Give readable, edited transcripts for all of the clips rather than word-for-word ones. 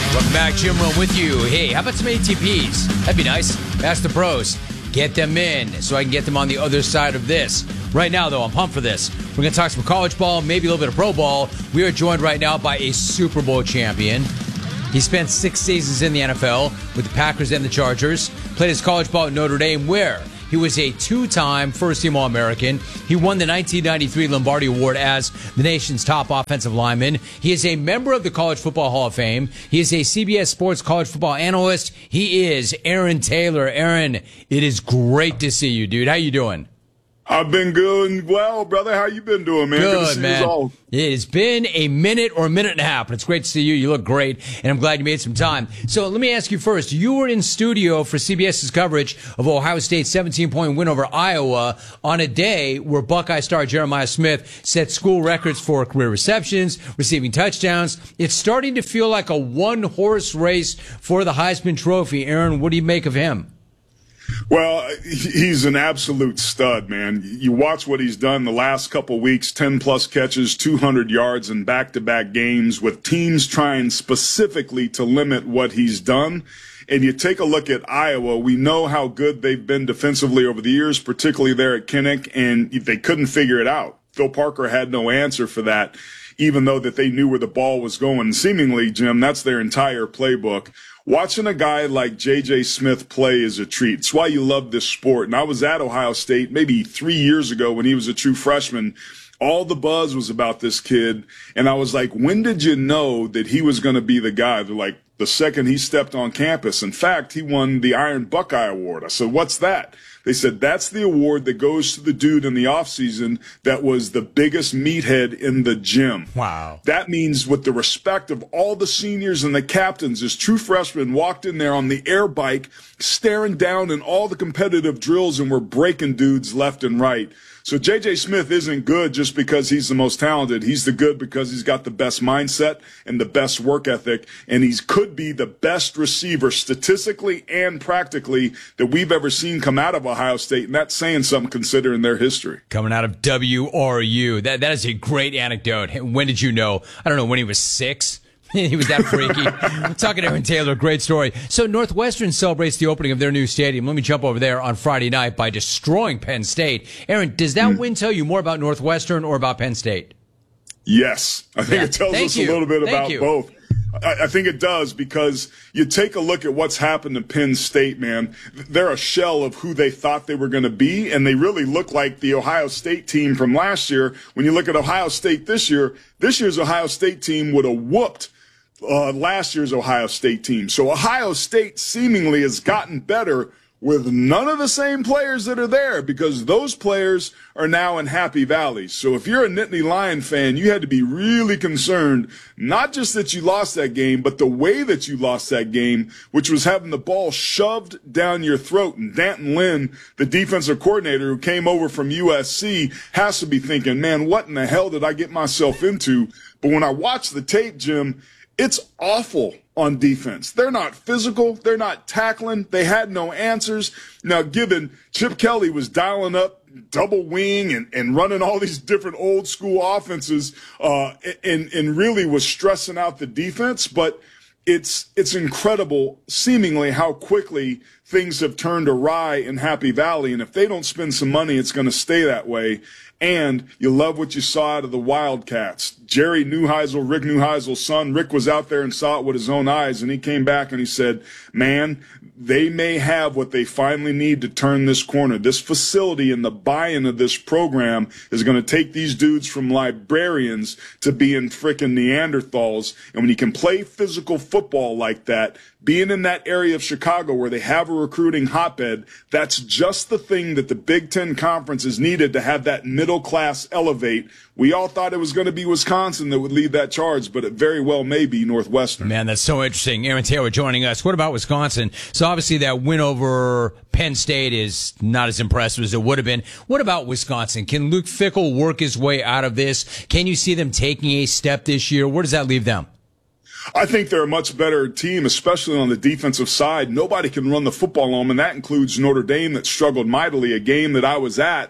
Welcome back, Jim Rome with you. Hey, how about some ATPs? That'd be nice. Ask the pros. Get them in so I can get them on the other side of this. Right now, though, I'm pumped for this. We're going to talk some college ball, maybe a little bit of pro ball. We are joined right now by a Super Bowl champion. He spent 6 seasons in the NFL with the Packers and the Chargers. Played his college ball at Notre Dame, where he was a two-time first-team All-American. He won the 1993 Lombardi Award as the nation's top offensive lineman. He is a member of the College Football Hall of Fame. He is a CBS Sports college football analyst. He is Aaron Taylor. Aaron, it is great to see you, dude. How you doing? I've been good. Well, brother, how you been doing, man? Good to see man. you all. It's been a minute or a minute and a half, but it's great to see you. You look great, and I'm glad you made some time. So let me ask you first. You were in studio for CBS's coverage of Ohio State's 17-point win over Iowa on a day where Buckeye star Jeremiah Smith set school records for career receptions, receiving touchdowns. It's starting to feel like a one-horse race for the Heisman Trophy. Aaron, what do you make of him? Well, he's an absolute stud, man. You watch what he's done the last couple weeks, 10-plus catches, 200 yards in back-to-back games with teams trying specifically to limit what he's done. And you take a look at Iowa, we know how good they've been defensively over the years, particularly there at Kinnick, and they couldn't figure it out. Phil Parker had no answer for that, even though that they knew where the ball was going. Seemingly, Jim, that's their entire playbook. Watching a guy like J.J. Smith play is a treat. It's why you love this sport. And I was at Ohio State maybe 3 years ago when he was a true freshman. All the buzz was about this kid. And I was like, when did you know that he was going to be the guy? They're like, the second he stepped on campus. In fact, he won the Iron Buckeye Award. I said, what's that? They said, that's the award that goes to the dude in the offseason that was the biggest meathead in the gym. Wow. That means with the respect of all the seniors and the captains, this true freshman walked in there on the air bike, staring down in all the competitive drills and were breaking dudes left and right. So J.J. Smith isn't good just because he's the most talented. He's the good because he's got the best mindset and the best work ethic, and he could be the best receiver statistically and practically that we've ever seen come out of Ohio State, and that's saying something considering their history. Coming out of WRU. That is a great anecdote. When did you know? I don't know, when he was 6? He was that freaky. Talking to Aaron Taylor, great story. So Northwestern celebrates the opening of their new stadium. Let me jump over there on Friday night by destroying Penn State. Aaron, does that win tell you more about Northwestern or about Penn State? Yes. I think it tells us a little bit about both. I think it does, because you take a look at what's happened to Penn State, man. They're a shell of who they thought they were going to be, and they really look like the Ohio State team from last year. When you look at Ohio State this year's Ohio State team would have whooped last year's Ohio State team. So Ohio State seemingly has gotten better with none of the same players that are there, because those players are now in Happy Valley. So if you're a Nittany Lion fan, you had to be really concerned, not just that you lost that game, but the way that you lost that game, which was having the ball shoved down your throat. And Danton Lynn, the defensive coordinator who came over from USC, has to be thinking, man, what in the hell did I get myself into? But when I watch the tape, Jim, it's awful on defense. They're not physical. They're not tackling. They had no answers. Now, given Chip Kelly was dialing up double wing and running all these different old school offenses and really was stressing out the defense, but it's incredible seemingly how quickly things have turned awry in Happy Valley. And if they don't spend some money, it's going to stay that way. And you love what you saw out of the Wildcats. Jerry Neuheisel, Rick Neuheisel's son, Rick was out there and saw it with his own eyes, and he came back and he said, man, they may have what they finally need to turn this corner. This facility and the buy-in of this program is going to take these dudes from librarians to being frickin' Neanderthals. And when you can play physical football like that, being in that area of Chicago where they have a recruiting hotbed, that's just the thing that the Big Ten Conference is needed to have that middle class elevate. We all thought it was going to be Wisconsin that would lead that charge, but it very well may be Northwestern. Man, that's so interesting. Aaron Taylor joining us. What about Wisconsin? So obviously that win over Penn State is not as impressive as it would have been. What about Wisconsin? Can Luke Fickell work his way out of this? Can you see them taking a step this year? Where does that leave them? I think they're a much better team, especially on the defensive side. Nobody can run the football on them, and that includes Notre Dame that struggled mightily, a game that I was at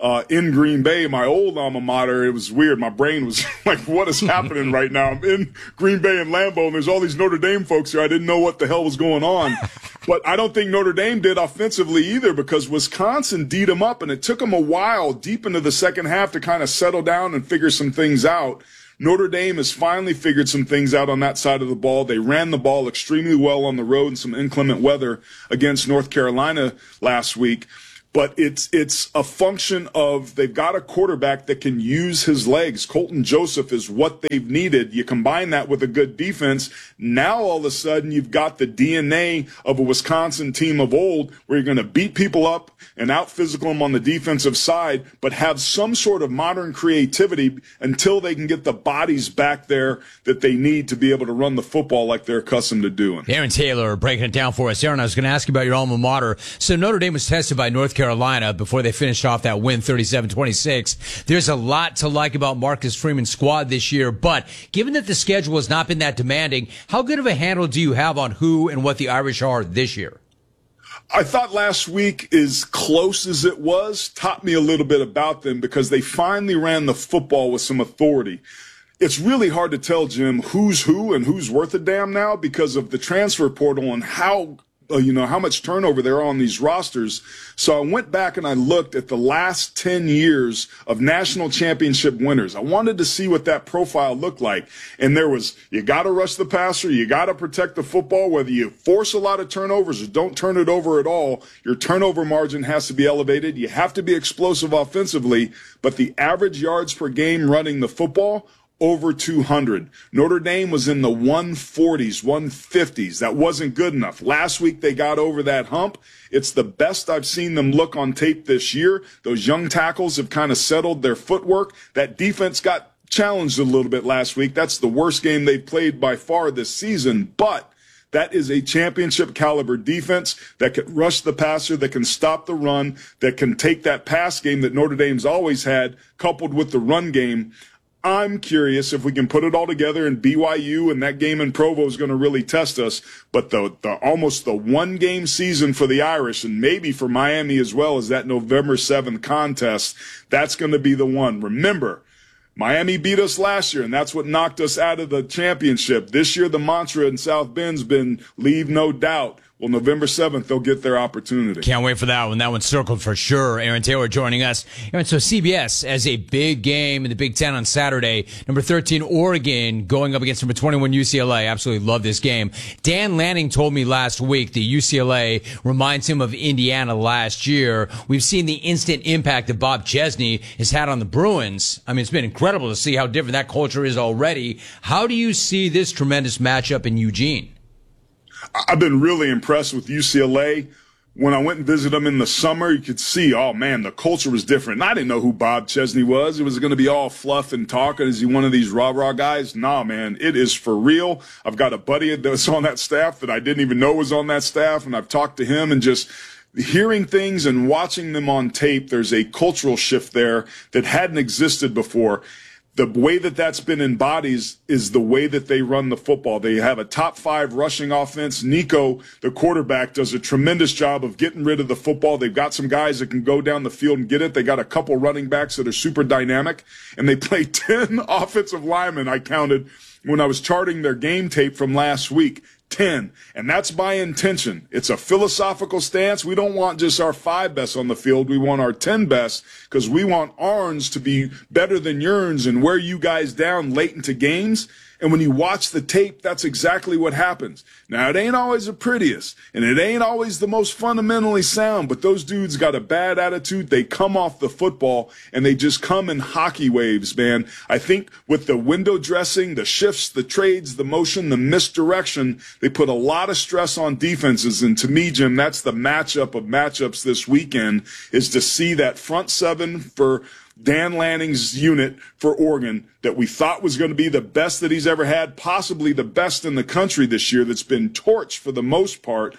in Green Bay, my old alma mater. It was weird. My brain was like, what is happening right now? I'm in Green Bay and Lambeau, and there's all these Notre Dame folks here. I didn't know what the hell was going on. But I don't think Notre Dame did offensively either, because Wisconsin D'd them up, and it took them a while deep into the second half to kind of settle down and figure some things out. Notre Dame has finally figured some things out on that side of the ball. They ran the ball extremely well on the road in some inclement weather against North Carolina last week. But it's a function of they've got a quarterback that can use his legs. Colton Joseph is what they've needed. You combine that with a good defense. Now all of a sudden you've got the DNA of a Wisconsin team of old, where you're going to beat people up and out-physical them on the defensive side, but have some sort of modern creativity until they can get the bodies back there that they need to be able to run the football like they're accustomed to doing. Aaron Taylor breaking it down for us. Aaron, I was going to ask you about your alma mater. So Notre Dame was tested by North Carolina before they finished off that win 37-26. There's a lot to like about Marcus Freeman's squad this year, but given that the schedule has not been that demanding, how good of a handle do you have on who and what the Irish are this year? I thought last week, as close as it was, taught me a little bit about them, because they finally ran the football with some authority. It's really hard to tell, Jim, who's who and who's worth a damn now because of the transfer portal and how much turnover there are on these rosters. So I went back and I looked at the last 10 years of national championship winners. I wanted to see what that profile looked like. And there was, you got to rush the passer, you got to protect the football, whether you force a lot of turnovers or don't turn it over at all. Your turnover margin has to be elevated. You have to be explosive offensively, but the average yards per game running the football, over 200. Notre Dame was in the 140s, 150s. That wasn't good enough. Last week they got over that hump. It's the best I've seen them look on tape this year. Those young tackles have kind of settled their footwork. That defense got challenged a little bit last week. That's the worst game they've played by far this season, but that is a championship caliber defense that can rush the passer, that can stop the run, that can take that pass game that Notre Dame's always had, coupled with the run game. I'm curious if we can put it all together, and BYU and that game in Provo is going to really test us. But the almost the one game season for the Irish, and maybe for Miami as well, is that November 7th contest. That's going to be the one. Remember, Miami beat us last year, and that's what knocked us out of the championship. This year, the mantra in South Bend's been leave no doubt. Well, November 7th, they'll get their opportunity. Can't wait for that one. That one's circled for sure. Aaron Taylor joining us. Aaron, so CBS has a big game in the Big Ten on Saturday. Number 13, Oregon, going up against number 21, UCLA. Absolutely love this game. Dan Lanning told me last week that UCLA reminds him of Indiana last year. We've seen the instant impact that Bob Chesney has had on the Bruins. I mean, it's been incredible to see how different that culture is already. How do you see this tremendous matchup in Eugene? I've been really impressed with UCLA. When I went and visited them in the summer, you could see, oh, man, the culture was different. And I didn't know who Bob Chesney was. It was going to be all fluff and talk. Is he one of these rah-rah guys? Nah, man, it is for real. I've got a buddy that's on that staff that I didn't even know was on that staff, and I've talked to him, and just hearing things and watching them on tape, there's a cultural shift there that hadn't existed before. The way that that's been embodied is the way that they run the football. They have a top 5 rushing offense. Nico, the quarterback, does a tremendous job of getting rid of the football. They've got some guys that can go down the field and get it. They got a couple running backs that are super dynamic. And they play 10 offensive linemen, I counted, when I was charting their game tape from last week. 10. And that's by intention. It's a philosophical stance. We don't want just our 5 best on the field. We want our 10 best, because we want ours to be better than yours and wear you guys down late into games. And when you watch the tape, that's exactly what happens. Now, it ain't always the prettiest, and it ain't always the most fundamentally sound, but those dudes got a bad attitude. They come off the football, and they just come in hockey waves, man. I think with the window dressing, the shifts, the trades, the motion, the misdirection, they put a lot of stress on defenses. And to me, Jim, that's the matchup of matchups this weekend, is to see that front 7 for Dan Lanning's unit for Oregon that we thought was going to be the best that he's ever had, possibly the best in the country this year, that's been torched for the most part.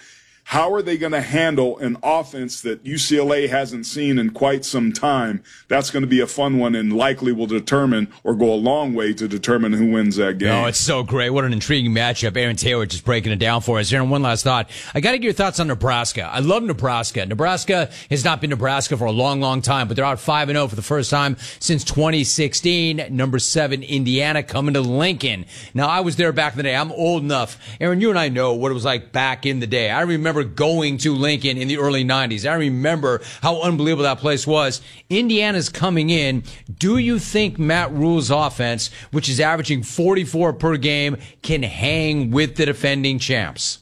How are they going to handle an offense that UCLA hasn't seen in quite some time? That's going to be a fun one and likely will determine or go a long way to determine who wins that game. Oh, it's so great. What an intriguing matchup. Aaron Taylor just breaking it down for us. Aaron, one last thought. I got to get your thoughts on Nebraska. I love Nebraska. Nebraska has not been Nebraska for a long, long time, but they're out 5-0 for the first time since 2016. Number 7, Indiana, coming to Lincoln. Now, I was there back in the day. I'm old enough. Aaron, you and I know what it was like back in the day. I remember going to Lincoln in the early 90s. I remember how unbelievable that place was. Indiana's coming in. Do you think Matt Rhule's offense, which is averaging 44 per game, can hang with the defending champs?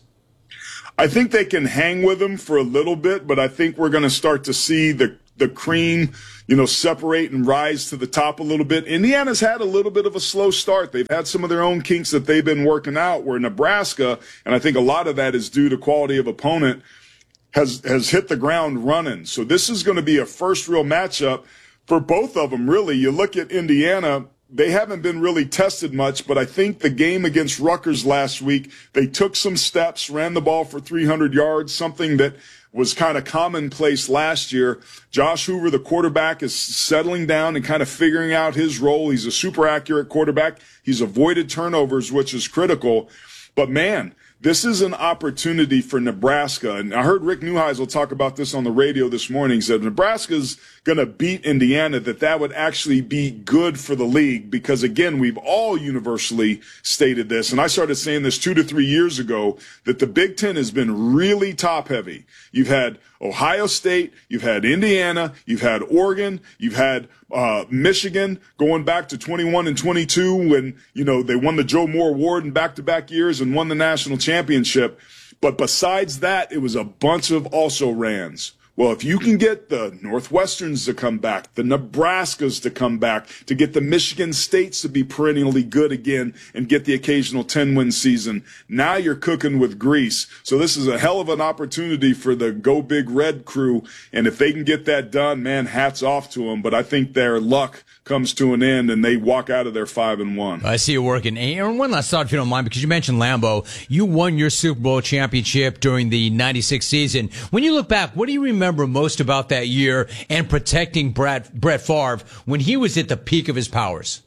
I think they can hang with them for a little bit, but I think we're going to start to see the cream, separate and rise to the top a little bit. Indiana's had a little bit of a slow start. They've had some of their own kinks that they've been working out, where Nebraska, and I think a lot of that is due to quality of opponent, has hit the ground running. So this is going to be a first real matchup for both of them, really. You look at Indiana, they haven't been really tested much, but I think the game against Rutgers last week, they took some steps, ran the ball for 300 yards, something that was kind of commonplace last year. Josh Hoover, the quarterback, is settling down and kind of figuring out his role. He's a super accurate quarterback. He's avoided turnovers, which is critical. But, man, this is an opportunity for Nebraska. And I heard Rick Neuheisel talk about this on the radio this morning. He said Nebraska's going to beat Indiana, that would actually be good for the league because, again, we've all universally stated this, and I started saying this 2 to 3 years ago, that the Big Ten has been really top-heavy. You've had Ohio State, you've had Indiana, you've had Oregon, you've had Michigan going back to 21 and 22 when, they won the Joe Moore Award in back-to-back years and won the national championship. But besides that, it was a bunch of also-rans. Well, if you can get the Northwesterns to come back, the Nebraskas to come back, to get the Michigan States to be perennially good again and get the occasional 10-win season, now you're cooking with grease. So this is a hell of an opportunity for the Go Big Red crew. And if they can get that done, man, hats off to them. But I think their luck comes to an end and they walk out of there 5-1. I see you working. Aaron, one last thought, if you don't mind, because you mentioned Lambeau. You won your Super Bowl championship during the 96 season. When you look back, what do you remember most about that year and protecting Brett Favre when he was at the peak of his powers?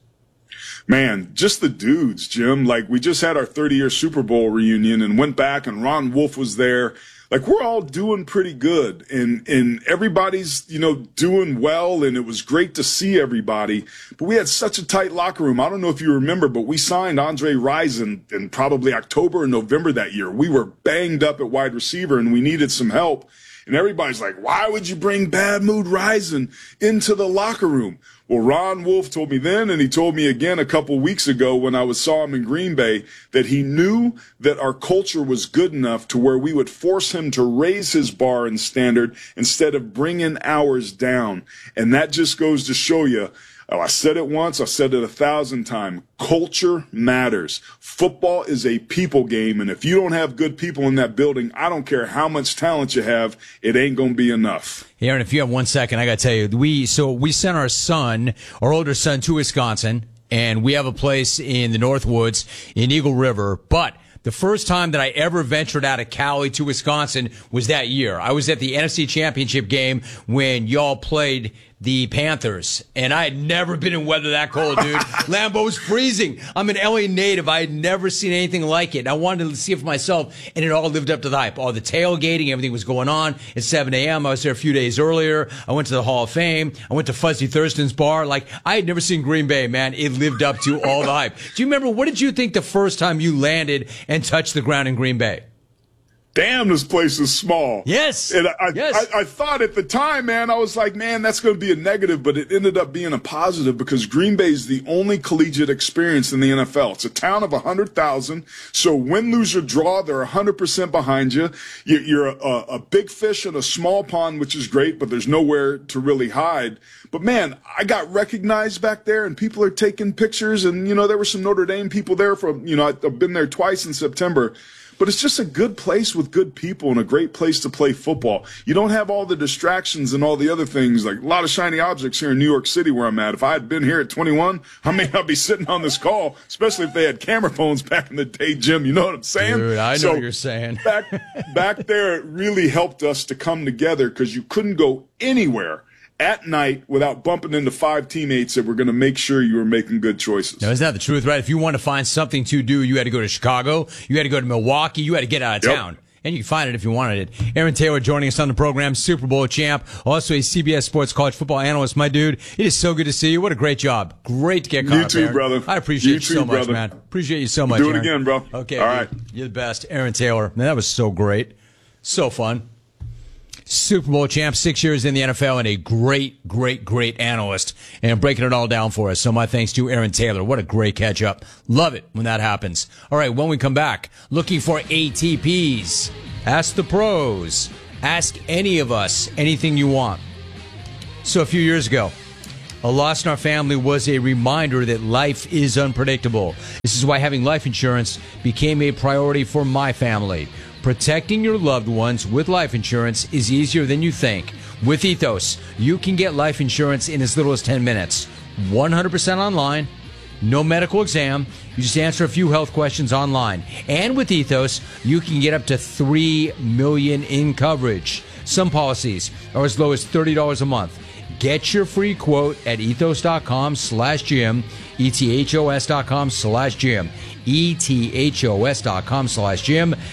Man, just the dudes, Jim. Like, we just had our 30-year Super Bowl reunion and went back, and Ron Wolf was there. Like, we're all doing pretty good, and everybody's, doing well, and it was great to see everybody. But we had such a tight locker room. I don't know if you remember, but we signed Andre Rison in probably October and November that year. We were banged up at wide receiver, and we needed some help. And everybody's like, why would you bring Bad Mood Rison into the locker room? Well, Ron Wolf told me then, and he told me again a couple weeks ago when I saw him in Green Bay, that he knew that our culture was good enough to where we would force him to raise his bar and standard instead of bringing ours down. And that just goes to show you, I said it once, I said it 1,000 times. Culture matters. Football is a people game, and if you don't have good people in that building, I don't care how much talent you have, it ain't going to be enough. Aaron, if you have 1 second, I got to tell you, we sent our older son to Wisconsin, and we have a place in the Northwoods in Eagle River, but the first time that I ever ventured out of Cali to Wisconsin was that year. I was at the NFC Championship game when y'all played the Panthers, and I had never been in weather that cold, dude. Lambeau was freezing. I'm an LA native. I had never seen anything like it. I wanted to see it for myself, and it all lived up to the hype. All the tailgating, everything was going on at 7 a.m. I was there a few days earlier. I went to the Hall of Fame. I went to Fuzzy Thurston's bar. Like, I had never seen Green Bay, man. It lived up to all the hype. Do you remember, what did you think the first time you landed and touched the ground in Green Bay? Damn, this place is small. Yes. And yes. I thought at the time, man, I was like, man, that's going to be a negative, but it ended up being a positive because Green Bay is the only collegiate experience in the NFL. It's a town of 100,000. So win, lose, or draw, they're 100% behind you. You're a big fish in a small pond, which is great, but there's nowhere to really hide. But, man, I got recognized back there, and people are taking pictures. And, there were some Notre Dame people there from, I've been there twice in September. but it's just a good place with good people and a great place to play football. You don't have all the distractions and all the other things, like a lot of shiny objects here in New York City where I'm at. If I had been here at 21, I may not be sitting on this call, especially if they had camera phones back in the day, Jim. You know what I'm saying? Dude, I know what you're saying. back there, it really helped us to come together because you couldn't go anywhere at night without bumping into 5 teammates that were going to make sure you were making good choices. Now, isn't that the truth, right? If you want to find something to do, you had to go to Chicago, you had to go to Milwaukee, you had to get out of town. And you can find it if you wanted it. Aaron Taylor joining us on the program, Super Bowl champ, also a CBS Sports college football analyst. My dude, it is so good to see you. What a great job. Great to get caught up, You too, Aaron. brother. I appreciate you so much, brother. man. Appreciate you so much, Do it Aaron. again, bro. Okay. All right. You're the best. Aaron Taylor. Man, that was so great. So fun. Super Bowl champ, 6 years in the NFL, and a great, great, great analyst, and breaking it all down for us. So my thanks to Aaron Taylor. What a great catch up. Love it when that happens. All right, when we come back, looking for ATPs. Ask the pros. Ask any of us anything you want. So a few years ago, a loss in our family was a reminder that life is unpredictable. This is why having life insurance became a priority for my family. Protecting your loved ones with life insurance is easier than you think. With Ethos, you can get life insurance in as little as 10 minutes. 100% online, no medical exam. You just answer a few health questions online. And with Ethos, you can get up to $3 million in coverage. Some policies are as low as $30 a month. Get your free quote at ethos.com/Jim, ethos.com/Jim, ethos.com/Jim.